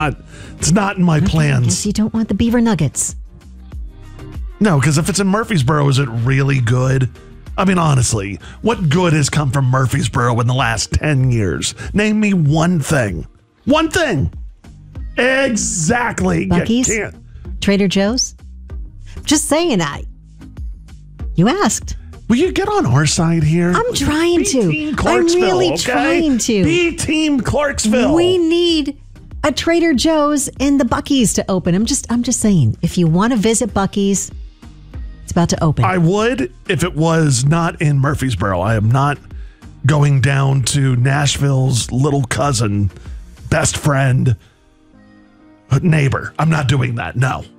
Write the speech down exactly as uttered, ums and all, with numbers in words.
It's not in my Okay, plans. I guess you don't want the beaver nuggets. No, because if it's in Murfreesboro, is it really good? I mean, honestly, what good has come from Murfreesboro in the last ten years? Name me one thing. One thing. Exactly. Buc-ee's? You can't. Trader Joe's? Just saying, I. You asked. Will you get on our side here? I'm trying Be to. Team I'm Clarksville, really okay? trying to. Be Team Clarksville. We need a Trader Joe's and the Buc-ee's to open. I'm just I'm just saying, if you want to visit Buc-ee's, it's about to open. I would if it was not in Murfreesboro. I am not going down to Nashville's little cousin, best friend, neighbor. I'm not doing that. No.